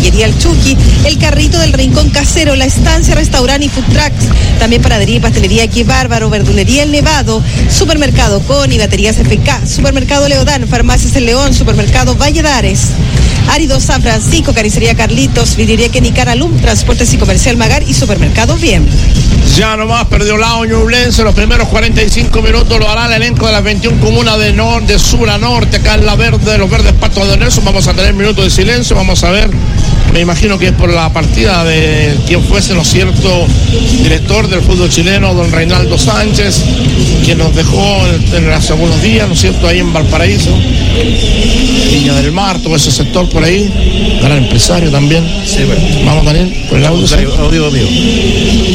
Tortillería El Chucky, El Carrito del Rincón Casero, La Estancia Restaurante y Food Trucks, también panadería y pastelería Qué Bárbaro, Verdulería El Nevado, Supermercado Coni, Baterías FK, Supermercado Leodán, Farmacias El León, Supermercado Valladares, Árido San Francisco, Carnicería Carlitos, Vidriería Kenicaralum, Transportes y Comercial Magar y Supermercado Bien. Ya nomás perdió Lao Ñublense, los primeros 45 minutos lo hará el elenco de las 21 comunas de sur a norte, acá en la verde, los verdes Patos de Nelson. Vamos a tener minutos de silencio, vamos a ver, me imagino que es por la partida de quien fuese, ¿no es cierto?, director del fútbol chileno, don Reinaldo Sánchez, quien nos dejó hace algunos días, ¿no es cierto?, ahí en Valparaíso, Viña del Mar, todo ese sector por ahí, gran empresario también. Sí, bueno. Vamos, Daniel, por el audio. Audio, amigo.